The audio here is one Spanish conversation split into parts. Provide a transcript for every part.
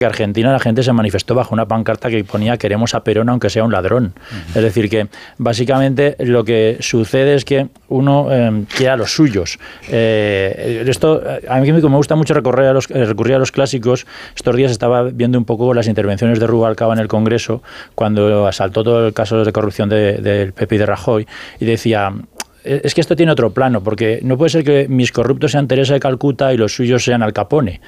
Argentina la gente se manifestó bajo una pancarta que ponía "queremos a Perón aunque sea un ladrón". Es decir, que básicamente lo que sucede es que uno quiere a los suyos. Esto, a mí me gusta mucho recurrir a los clásicos. Estos días estaba viendo un poco las intervenciones de Rubalcaba en el Congreso cuando asaltó todo el caso de corrupción del PP y de Rajoy, y decía: es que esto tiene otro plano, porque no puede ser que mis corruptos sean Teresa de Calcuta y los suyos sean Al Capone.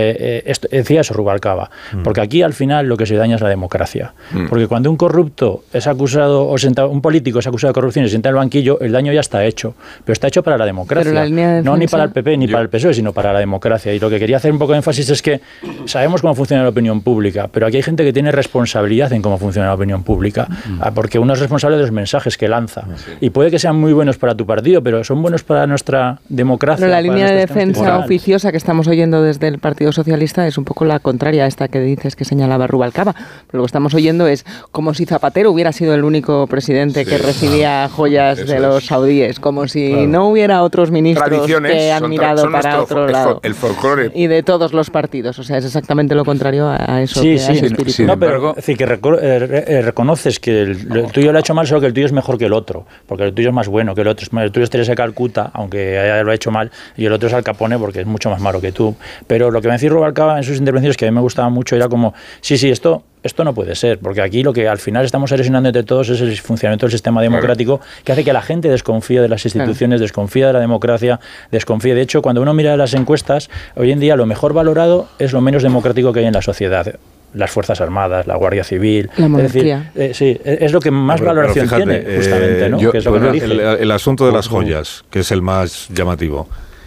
Decía eso Rubalcaba, porque aquí al final lo que se daña es la democracia. Porque cuando un corrupto es acusado, un político es acusado de corrupción y se sienta en el banquillo, el daño ya está hecho, pero está hecho para la democracia, no ni para el PP ni para el PSOE, sino para la democracia. Y lo que quería hacer un poco de énfasis es que sabemos cómo funciona la opinión pública, pero aquí hay gente que tiene responsabilidad en cómo funciona la opinión pública, porque uno es responsable de los mensajes que lanza, y puede que sean muy buenos para tu partido, pero son buenos para nuestra democracia. Pero la línea de defensa oficiosa que estamos oyendo desde el Partido Socialista es un poco la contraria a esta que dices que señalaba Rubalcaba. Pero lo que estamos oyendo es como si Zapatero hubiera sido el único presidente que recibía joyas de los saudíes, como si no hubiera otros ministros que han mirado para otro lado. El folclore. Y de todos los partidos. O sea, es exactamente lo contrario a eso. Sí, sí. No, pero es decir, que reconoces que el tuyo lo ha hecho mal, solo que el tuyo es mejor que el otro, porque el tuyo es más bueno que el otro. El tuyo es Teresa de Calcuta, aunque lo ha hecho mal, y el otro es Al Capone, porque es mucho más malo que tú. Pero lo que me decía Rubalcaba en sus intervenciones, que a mí me gustaba mucho, era como, esto no puede ser, porque aquí lo que al final estamos erosionando entre todos es el funcionamiento del sistema democrático, que hace que la gente desconfíe de las instituciones, desconfía de la democracia, desconfíe. De hecho, cuando uno mira las encuestas, hoy en día lo mejor valorado es lo menos democrático que hay en la sociedad. Las Fuerzas Armadas, la Guardia Civil. La monarquía. Es decir, es lo que más valoración tiene, justamente, ¿no? Que es lo que el asunto de las joyas, que es el más llamativo.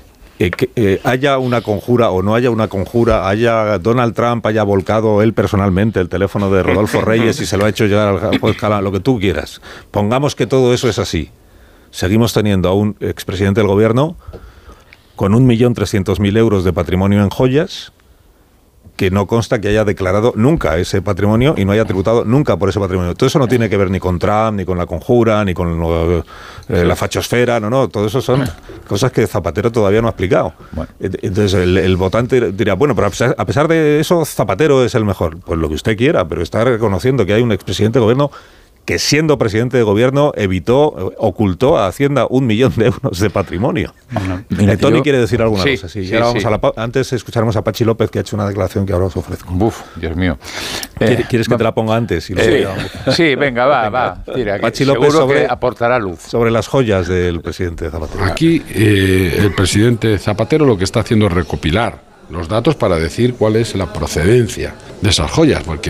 Que haya una conjura o no haya una conjura, haya Donald Trump haya volcado él personalmente el teléfono de Rodolfo Reyes y se lo ha hecho llegar al juez Calán, lo que tú quieras. Pongamos que todo eso es así. Seguimos teniendo a un expresidente del gobierno con 1.300.000 euros de patrimonio en joyas, que no consta que haya declarado nunca ese patrimonio y no haya tributado nunca por ese patrimonio. Todo eso no tiene que ver ni con Trump, ni con la conjura, ni con la fachosfera, no, todo eso son cosas que Zapatero todavía no ha explicado. Bueno. Entonces el votante dirá, bueno, pero a pesar de eso, Zapatero es el mejor. Pues lo que usted quiera, pero está reconociendo que hay un expresidente de gobierno que, siendo presidente de gobierno, ocultó a Hacienda 1 millón de euros de patrimonio. Mira, Tony quiere decir alguna cosa. Sí, ahora vamos antes escucharemos a Pachi López, que ha hecho una declaración que ahora os ofrezco. Dios mío. ¿Quieres que te la ponga antes? Sí, venga, va. Tira, Pachi López que aportará luz. Sobre las joyas del presidente Zapatero. Aquí el presidente Zapatero lo que está haciendo es recopilar los datos para decir cuál es la procedencia de esas joyas, porque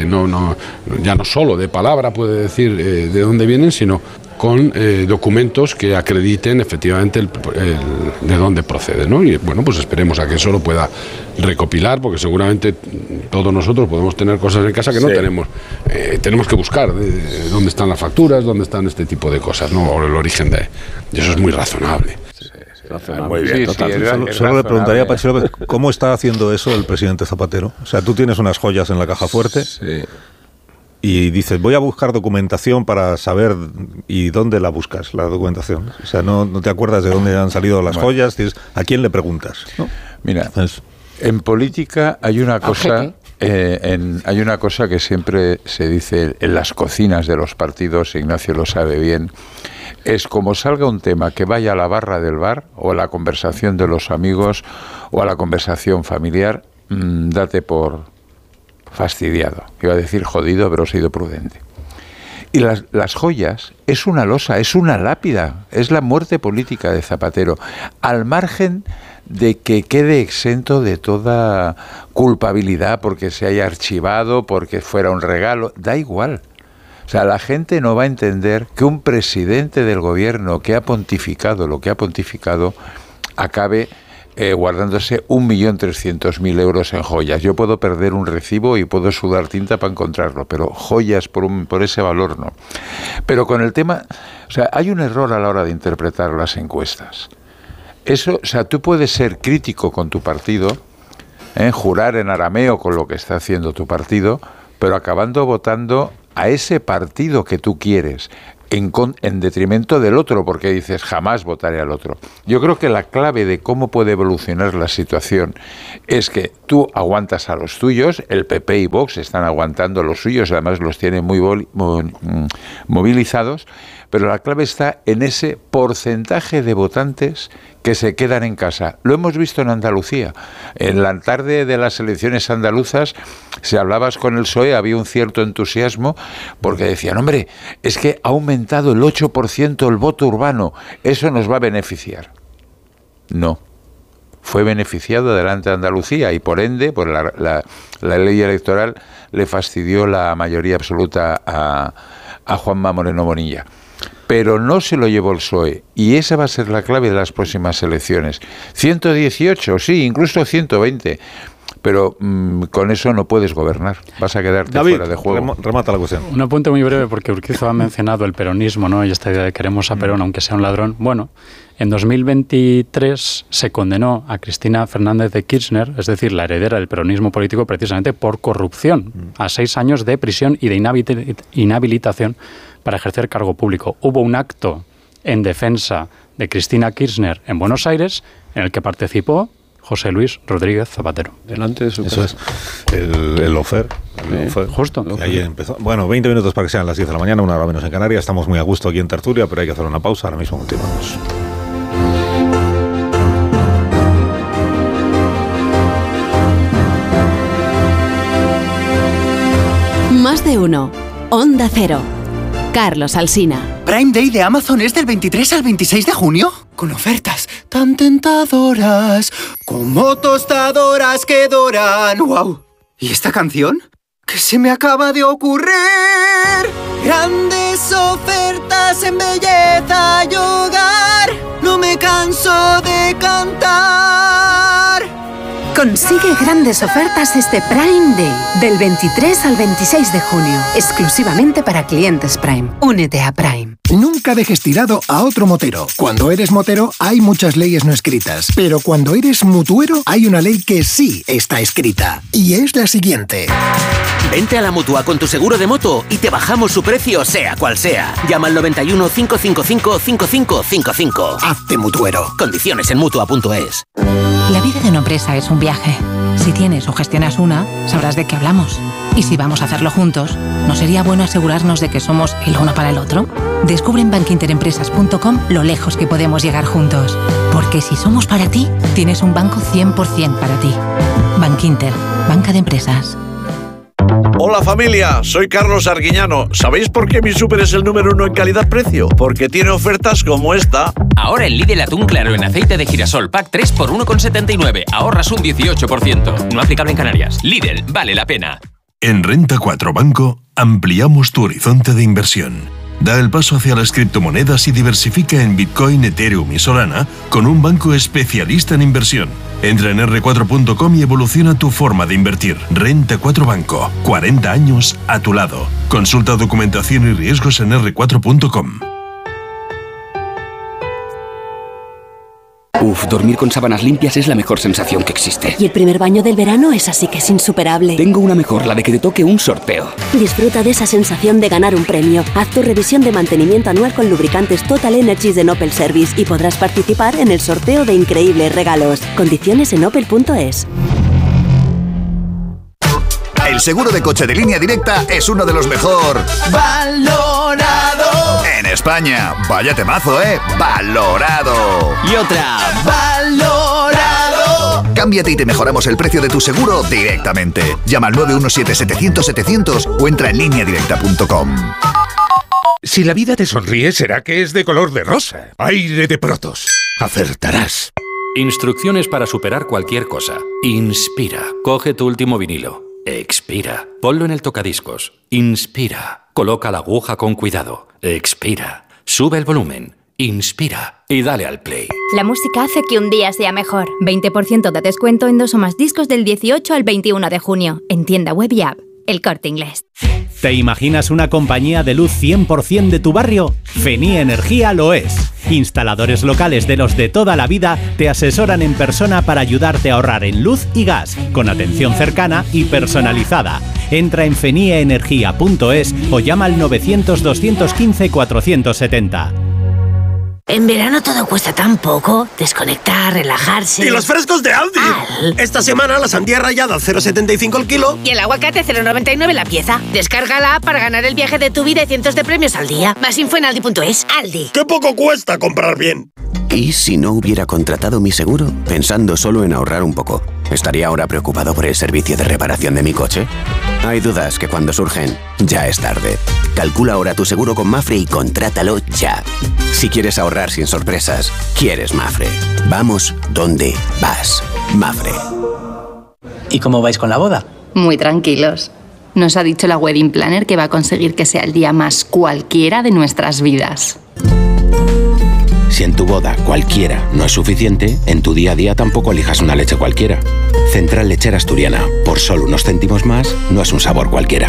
ya no solo de palabra puede decir de dónde vienen, sino con documentos que acrediten efectivamente de dónde procede, ¿no? Y bueno, pues esperemos a que eso lo pueda recopilar, porque seguramente todos nosotros podemos tener cosas en casa que no tenemos. Tenemos que buscar dónde están las facturas, dónde están este tipo de cosas, ¿no? O el origen de eso es muy razonable. Muy bien, solo le preguntaría a Pachi López, ¿cómo está haciendo eso el presidente Zapatero? O sea, tú tienes unas joyas en la caja fuerte y dices, voy a buscar documentación para saber, ¿y dónde la buscas, la documentación? O sea, no te acuerdas de dónde han salido las joyas, ¿a quién le preguntas? ¿No? Mira, en política hay una cosa... hay una cosa que siempre se dice en las cocinas de los partidos, Ignacio lo sabe bien, es como salga un tema que vaya a la barra del bar o a la conversación de los amigos o a la conversación familiar, date por fastidiado. Iba a decir jodido, pero he sido prudente. Y las joyas es una losa, es una lápida, es la muerte política de Zapatero, al margen de que quede exento de toda culpabilidad porque se haya archivado, porque fuera un regalo, da igual. O sea, la gente no va a entender que un presidente del gobierno que ha pontificado lo que ha pontificado acabe guardándose 1.300.000 euros en joyas. Yo puedo perder un recibo y puedo sudar tinta para encontrarlo, pero joyas por ese valor no. Pero con el tema, o sea, hay un error a la hora de interpretar las encuestas. Eso, o sea, tú puedes ser crítico con tu partido, jurar en arameo con lo que está haciendo tu partido, pero acabando votando a ese partido que tú quieres, en detrimento del otro, porque dices, jamás votaré al otro. Yo creo que la clave de cómo puede evolucionar la situación es que tú aguantas a los tuyos, el PP y Vox están aguantando a los suyos, además los tienen muy movilizados, pero la clave está en ese porcentaje de votantes que se quedan en casa. Lo hemos visto en Andalucía. En la tarde de las elecciones andaluzas, si hablabas con el PSOE, había un cierto entusiasmo, porque decían, hombre, es que ha aumentado el 8% el voto urbano, eso nos va a beneficiar. No. Fue beneficiado delante de Andalucía y por ende, por la ley electoral, le fastidió la mayoría absoluta a Juanma Moreno Bonilla. Pero no se lo llevó el PSOE, y esa va a ser la clave de las próximas elecciones. 118, sí, incluso 120, pero con eso no puedes gobernar, vas a quedarte David, fuera de juego. Remata la cuestión. Un apunte muy breve, porque Urquizo ha mencionado el peronismo, ¿no? Y esta idea de queremos a Perón, aunque sea un ladrón. Bueno, en 2023 se condenó a Cristina Fernández de Kirchner, es decir, la heredera del peronismo político, precisamente por corrupción, a 6 años de prisión y de inhabilitación para ejercer cargo público. Hubo un acto en defensa de Cristina Kirchner en Buenos Aires, en el que participó José Luis Rodríguez Zapatero. Delante de su casa. Eso es, el Lofer. Justo. Y ahí empezó. Bueno, 20 minutos para que sean las 10 de la mañana, una hora menos en Canarias. Estamos muy a gusto aquí en Tertulia, pero hay que hacer una pausa. Ahora mismo continuamos. Más de uno. Onda Cero. Carlos Alsina. Prime Day de Amazon es del 23 al 26 de junio, con ofertas tan tentadoras como tostadoras que doran. ¡Wow! ¿Y esta canción? ¿Qué se me acaba de ocurrir? Grandes ofertas en belleza y hogar. No me canso de cantar. Consigue grandes ofertas este Prime Day, del 23 al 26 de junio, exclusivamente para clientes Prime. Únete a Prime. Nunca dejes tirado a otro motero. Cuando eres motero hay muchas leyes no escritas, pero cuando eres mutuero hay una ley que sí está escrita, y es la siguiente. Vente a la Mutua con tu seguro de moto y te bajamos su precio sea cual sea. Llama al 91 555 5555. Hazte mutuero. Condiciones en Mutua.es. La vida de una empresa es un viaje. Si tienes o gestionas una, sabrás de qué hablamos. Y si vamos a hacerlo juntos, ¿no sería bueno asegurarnos de que somos el uno para el otro? Descubre en bankinterempresas.com lo lejos que podemos llegar juntos. Porque si somos para ti, tienes un banco 100% para ti. Bankinter, banca de empresas. Hola familia, soy Carlos Arguiñano. ¿Sabéis por qué mi súper es el número 1 en calidad-precio? Porque tiene ofertas como esta. Ahora en Lidl atún claro en aceite de girasol pack 3 por 1,79. Ahorras un 18%. No aplicable en Canarias. Lidl, vale la pena. En Renta 4 Banco ampliamos tu horizonte de inversión. Da el paso hacia las criptomonedas y diversifica en Bitcoin, Ethereum y Solana con un banco especialista en inversión. Entra en r4.com y evoluciona tu forma de invertir. Renta 4 Banco. 40 años a tu lado. Consulta documentación y riesgos en r4.com. Uf, dormir con sábanas limpias es la mejor sensación que existe. Y el primer baño del verano es así que es insuperable. Tengo una mejor, la de que te toque un sorteo. Disfruta de esa sensación de ganar un premio. Haz tu revisión de mantenimiento anual con lubricantes Total Energies de Opel Service y podrás participar en el sorteo de increíbles regalos. Condiciones en opel.es. El seguro de coche de Línea Directa es uno de los mejor ¡Valorado! en España. Vaya temazo, ¿eh? ¡Valorado! Y otra, ¡valorado! Cámbiate y te mejoramos el precio de tu seguro directamente. Llama al 917-700-700 o entra en lineadirecta.com. Si la vida te sonríe, será que es de color de rosa. Aire de Protos. Acertarás. Instrucciones para superar cualquier cosa. Inspira. Coge tu último vinilo. Expira. Ponlo en el tocadiscos. Inspira. Coloca la aguja con cuidado. Expira. Sube el volumen. Inspira. Y dale al play. La música hace que un día sea mejor. 20% de descuento en 2 o más discos del 18 al 21 de junio. En tienda web y app. El Corte Inglés. ¿Te imaginas una compañía de luz 100% de tu barrio? Fenie Energía lo es. Instaladores locales de los de toda la vida te asesoran en persona para ayudarte a ahorrar en luz y gas, con atención cercana y personalizada. Entra en fenieenergia.es o llama al 900-215-470. En verano todo cuesta tan poco. Desconectar, relajarse. ¡Y los frescos de Aldi! Esta semana la sandía rallada 0,75 el kilo. Y el aguacate 0,99 la pieza. Descarga la app para ganar el viaje de tu vida y cientos de premios al día. Más info en aldi.es. Aldi. ¡Qué poco cuesta comprar bien! ¿Y si no hubiera contratado mi seguro? Pensando solo en ahorrar un poco, ¿estaría ahora preocupado por el servicio de reparación de mi coche? Hay dudas que cuando surgen, ya es tarde. Calcula ahora tu seguro con Mafre y contrátalo ya. Si quieres ahorrar sin sorpresas, quieres Mafre. Vamos donde vas. Mafre. ¿Y cómo vais con la boda? Muy tranquilos. Nos ha dicho la wedding planner que va a conseguir que sea el día más cualquiera de nuestras vidas. Si en tu boda cualquiera no es suficiente, en tu día a día tampoco elijas una leche cualquiera. Central Lechera Asturiana, por solo unos céntimos más, no es un sabor cualquiera.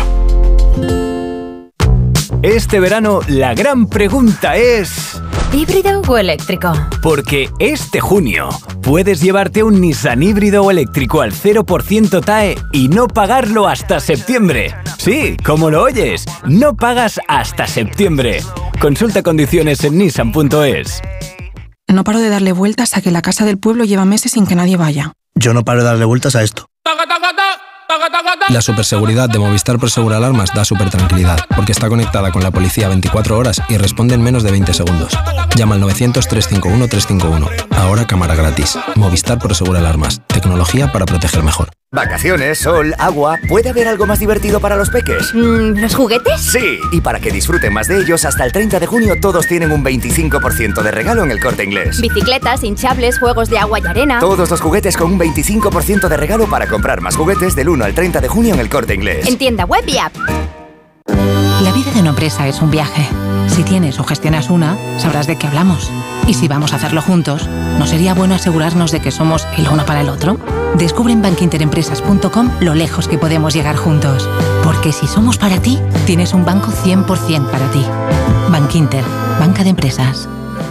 Este verano la gran pregunta es... ¿híbrido o eléctrico? Porque este junio puedes llevarte un Nissan híbrido o eléctrico al 0% TAE y no pagarlo hasta septiembre. Sí, como lo oyes, no pagas hasta septiembre. Consulta condiciones en nissan.es. No paro de darle vueltas a que la casa del pueblo lleva meses sin que nadie vaya. Yo no paro de darle vueltas a esto. La superseguridad de Movistar Prosegura Alarmas da supertranquilidad, porque está conectada con la policía 24 horas y responde en menos de 20 segundos. Llama al 900-351-351. Ahora cámara gratis. Movistar Prosegura Alarmas. Tecnología para proteger mejor. Vacaciones, sol, agua... ¿Puede haber algo más divertido para los peques? ¿Los juguetes? Sí, y para que disfruten más de ellos, hasta el 30 de junio todos tienen un 25% de regalo en El Corte Inglés. Bicicletas, hinchables, juegos de agua y arena... Todos los juguetes con un 25% de regalo para comprar más juguetes del 1 al 30 de junio en El Corte Inglés. En tienda web y app. La vida de una empresa es un viaje. Si tienes o gestionas una, sabrás de qué hablamos. Y si vamos a hacerlo juntos, ¿no sería bueno asegurarnos de que somos el uno para el otro? Descubre en bankinterempresas.com lo lejos que podemos llegar juntos. Porque si somos para ti, tienes un banco 100% para ti. Bankinter, banca de empresas.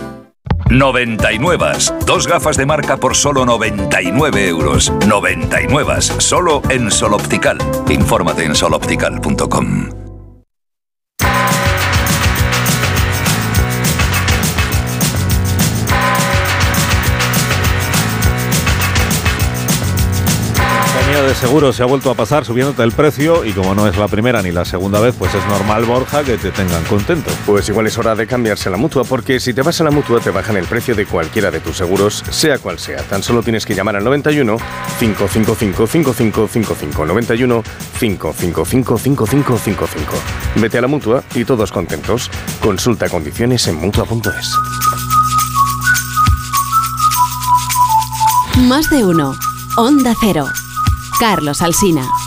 99. 2 gafas de marca por solo 99 euros. 99. Solo en Sol Optical. Infórmate en soloptical.com. De seguro se ha vuelto a pasar subiéndote el precio y como no es la primera ni la segunda vez, pues es normal, Borja, que te tengan contento. Pues igual es hora de cambiarse a la Mutua, porque si te vas a la Mutua te bajan el precio de cualquiera de tus seguros, sea cual sea. Tan solo tienes que llamar al 91 555 5555 91 555 5555. Vete a la Mutua y todos contentos. Consulta condiciones en Mutua.es. Más de uno. Onda Cero. Carlos Alsina.